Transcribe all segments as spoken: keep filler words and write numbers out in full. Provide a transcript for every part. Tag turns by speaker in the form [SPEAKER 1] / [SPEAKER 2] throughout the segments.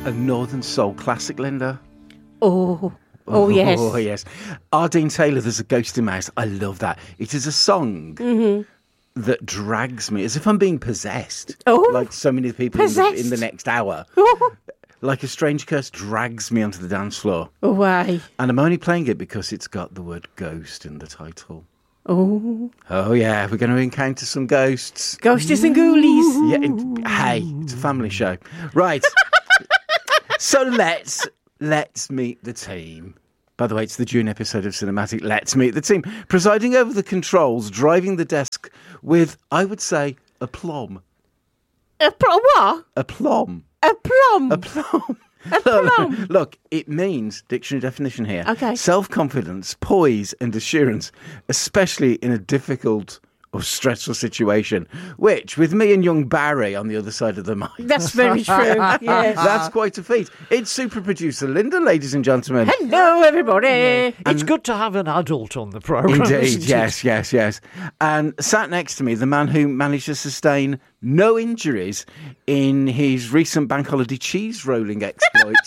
[SPEAKER 1] a Northern Soul classic, Linda.
[SPEAKER 2] Oh, oh, yes.
[SPEAKER 1] Oh, yes. Ardeen Taylor, There's a Ghost in My House. I love that. It is a song
[SPEAKER 2] Mm-hmm.
[SPEAKER 1] that drags me as if I'm being possessed.
[SPEAKER 2] Oh,
[SPEAKER 1] like so many people in the,
[SPEAKER 2] possessed.
[SPEAKER 1] in the next hour.
[SPEAKER 2] Oh,
[SPEAKER 1] Like a strange curse drags me onto the dance floor.
[SPEAKER 2] why?
[SPEAKER 1] And I'm only playing it because it's got the word ghost in the title.
[SPEAKER 2] Oh,
[SPEAKER 1] Oh, yeah, we're going to encounter some ghosts.
[SPEAKER 2] ghosties and ghoulies.
[SPEAKER 1] Yeah, it, hey, it's a family show. Right. So let's let's meet the team. By the way, it's the June episode of Cinematic. Let's meet the team. Presiding over the controls, driving the desk with, I would say, aplomb.
[SPEAKER 2] A plum? What?
[SPEAKER 1] Aplomb.
[SPEAKER 2] A plum?
[SPEAKER 1] Aplomb.
[SPEAKER 2] A plum?
[SPEAKER 1] Look, it means, dictionary definition here,
[SPEAKER 2] Okay.
[SPEAKER 1] self-confidence, poise and assurance, especially in a difficult or stressful situation, which, with me and young Barry on the other side of the mic,
[SPEAKER 2] That's very true. Yes.
[SPEAKER 1] that's quite a feat. It's super producer Linda, ladies and gentlemen.
[SPEAKER 2] Hello, everybody.
[SPEAKER 3] It's good to have an adult on the programme.
[SPEAKER 1] Indeed,
[SPEAKER 3] isn't it?
[SPEAKER 1] yes, yes, yes. And sat next to me, the man who managed to sustain no injuries in his recent bank holiday cheese rolling exploits.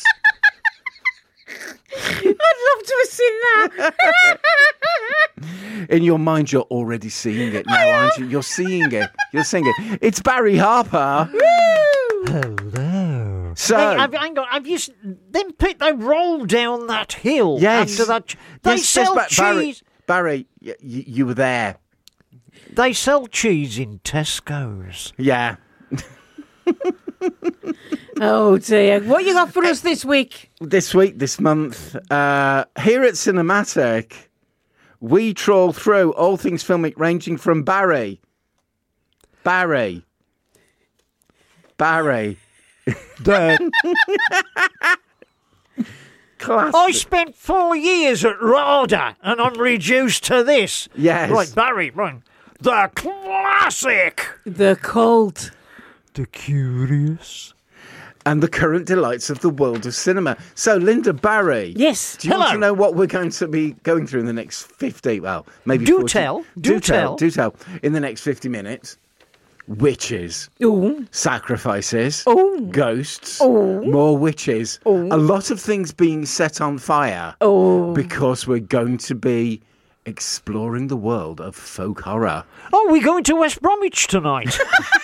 [SPEAKER 2] I'd love to have seen that.
[SPEAKER 1] In your mind, you're already seeing it now, aren't you? You're seeing it. You're seeing it. It's Barry Harper.
[SPEAKER 3] Hello.
[SPEAKER 1] So,
[SPEAKER 3] Hey, I've, hang on, have you s- them put they roll down that hill
[SPEAKER 1] yes,
[SPEAKER 3] under that? ch- They
[SPEAKER 1] yes, yes,
[SPEAKER 3] sell
[SPEAKER 1] Ba- Barry,
[SPEAKER 3] cheese.
[SPEAKER 1] Barry, y- y- you were there.
[SPEAKER 3] They sell cheese in Tesco's.
[SPEAKER 1] Yeah.
[SPEAKER 2] Oh, dear. What you got for us this week?
[SPEAKER 1] This week, this month, uh, here at Cinematic, we trawl through all things filmic, ranging from Barry, Barry, Barry.
[SPEAKER 3] The-
[SPEAKER 1] Classic.
[SPEAKER 3] I spent four years at RADA and I'm reduced to this.
[SPEAKER 1] Yes.
[SPEAKER 3] Right, Barry, right. The classic.
[SPEAKER 2] The cult.
[SPEAKER 3] The curious.
[SPEAKER 1] And the current delights of the world of cinema. So, Linda, Barry.
[SPEAKER 2] Yes.
[SPEAKER 1] Do you want
[SPEAKER 3] Hello.
[SPEAKER 1] to know what we're going to be going through in the next fifty? Well, maybe
[SPEAKER 3] Do
[SPEAKER 1] forty.
[SPEAKER 3] tell.
[SPEAKER 1] Do,
[SPEAKER 3] Do
[SPEAKER 1] tell.
[SPEAKER 3] tell.
[SPEAKER 1] Do tell. In the next fifty minutes, witches,
[SPEAKER 2] Oh.
[SPEAKER 1] sacrifices,
[SPEAKER 2] Oh.
[SPEAKER 1] ghosts,
[SPEAKER 2] Oh.
[SPEAKER 1] more witches,
[SPEAKER 2] Oh.
[SPEAKER 1] a lot of things being set on fire
[SPEAKER 2] Oh.
[SPEAKER 1] because we're going to be exploring the world of folk horror.
[SPEAKER 3] Oh, we're going to West Bromwich tonight.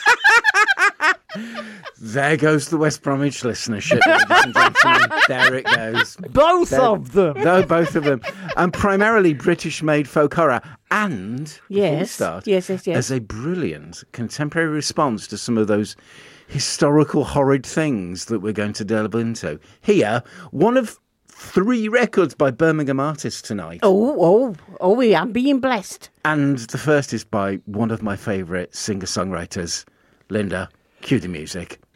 [SPEAKER 1] There goes the West Bromwich listenership, ladies and gentlemen. There it goes.
[SPEAKER 3] Both
[SPEAKER 1] There-
[SPEAKER 3] of them.
[SPEAKER 1] No, both of them. And primarily British-made folk horror. And, before we
[SPEAKER 2] Yes.
[SPEAKER 1] start,
[SPEAKER 2] Yes, yes, yes.
[SPEAKER 1] as a brilliant contemporary response to some of those historical horrid things that we're going to delve into. Here, one of three records by Birmingham artists tonight.
[SPEAKER 2] Oh, oh, oh, we am being blessed.
[SPEAKER 1] And the first is by one of my favourite singer-songwriters, Linda. Cue the music.